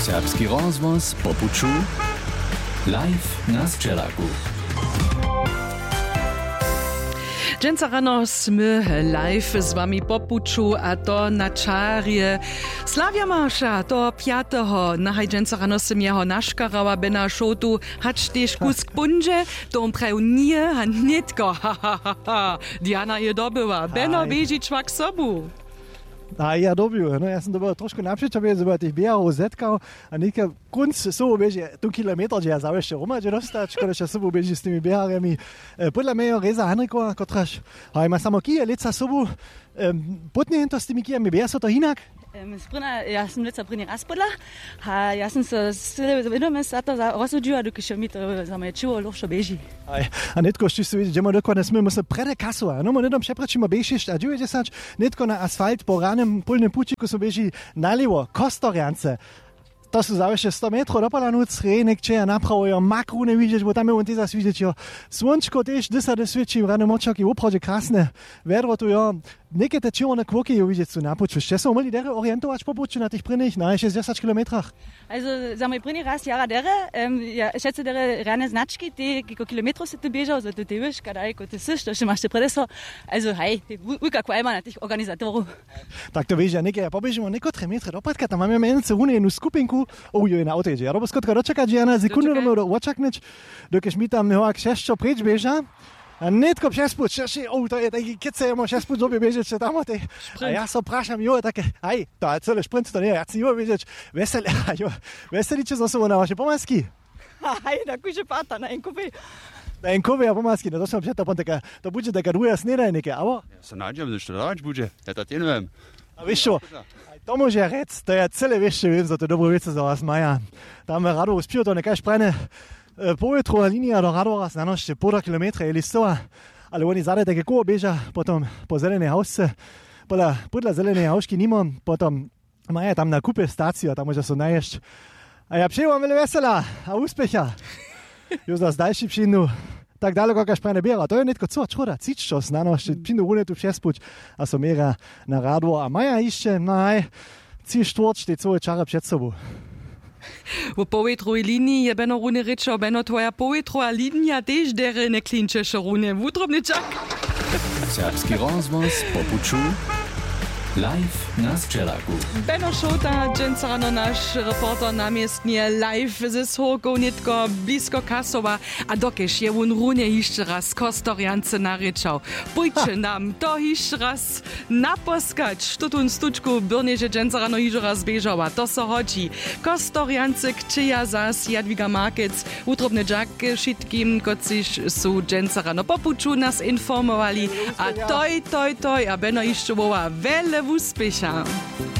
Serbski rozvoz po puču live na Sčelaku. Dżęca rano sme live z wami po puču, a to na čarje Slavia Marsza, to 5. Nahaj dżęca rano sem jeho naškarała bena šotu, hač tež kusk punže, to on prav nije, a nitko, Diana je dobyła, beno beži čvak sobu. A ja dobił, no ja sam dobił troszkę naprzyczawię, żeby tych białów zetkał, a nika kunc sobą bieže tu kilometr, gdzie ja zawsze Roma, gdzie dostać, szkoda, że sobą bieži z tymi białami. Podle mnie Reza Henriko, kotraż, a ma samo kije, lica sobą, potnie to z tymi kijami, bierz to inak? Ja sam lica první raz podla, a ja sam se zvedome za to rozhodila, dokud mi to za moje čivo lošo beži. A netko šti se vidi, že dokładnie sme museli prede kasu, no mo nedom přepračimo bežišť a 90, netko na asfalt po ranem polnym pučiku so beži nalivo, Kostorjance. To sú zaveše 100 metrov do Palanúc, Renek, če ja napravo, jo makru ne vidieť, bo tam je on teza vidieť, jo slunčko tež, desa desviečí, rane močaky, upravde krásne vedro tu, jo, neke te čierone kvoky jo vidieť sú na puču. Ešte som mohli dere orientovať po puču na tých prvných, na 60 kilometrach. Also, za môj první raz jara dere, ja šetce dere rane značky, ty kiko kilometrov se tu bežal, za to ty vieš, kadaj, ko ty siš, to ešte máš te predeso, also, hej, ty vujka kvajma na tých organizátorov. Tak to vieš, ja neke, ja pobežimo neko 3 metre dopadka, tam máme mence hune jednu skupinku. Je na oteđe. Ja robo skotka dočekať, že ja na sekundu do očaknúť, dokež mi tam nehoak šešťo preč beža. A netko přespúť, šeši, to je taký, keď sa jemo šespúť dobe bežeť, čo tam tej. A ja sa prašam, jo, také, aj, to je celé šprint, to nie, ja chcem jo bežeť, veselíče zo sobou na vaše pomazky. Aj, takúže páta na Enkovi. Na Enkovi a pomazky, no to som všetko, to bude taká druhá snedajnike, abo? Ja sa nájdem, že to dáč bude, ja to neviem. A vieš čo, to môže rec, to je celé vieš, viem, za to dobrú vec za vás maja. Tam rado uspío to nekaj šprene povetrová línia do Radora na nošte pôl kilometra je listová, ale oni zade také koło beža, potom po zelenej hausce, podľa zelenej haušky nimo, potom maja tam na kúpe stáciu a tam môže sa najesť. A ja přeju vám veľa vesela a úspecha. Już zas další přijdu. Tak daleko kaž prene biera. To je netko co, čoda, cičos, na nošte, přijdu rune tu přespuť a som mera na Rador. A maja ešte, aj, 3/4 celé čara před sobou. V povetrovej linii je beno rune rečo, beno tvoja povetrová linija tež dere ne klinčeše rune. Vutrobničak. Serbski rozvoz po puču live na Sčelaku. Beno Šota, dżęca rano nasz reporter namiestnie live ze Słoką, nitko blisko Kasowa, a dokež je on rune jeszcze raz Kostorjance naryczał. Pójdźcie nam to jeszcze raz naposkać. To tu stuczku birnie, że dżęca rano jeszcze raz bieżała. To so chodzi. Kostorjance kczyja zas Jadwiga Markec, utrobny dżak wszystkim, kociś su dżęca rano popuczu nas informowali. A toj, a beno jeszcze woła wiele úspecha.